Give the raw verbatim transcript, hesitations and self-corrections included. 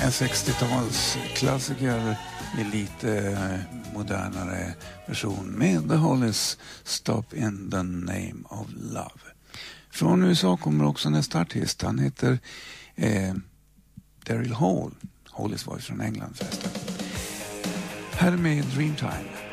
En sextiotalsklassiker i lite modernare version med The Hollies, Stop in the Name of Love. Från U S A kommer också nästa artist. Han heter eh, Daryl Hall. Hollies var från England förresten. Här med Dreamtime.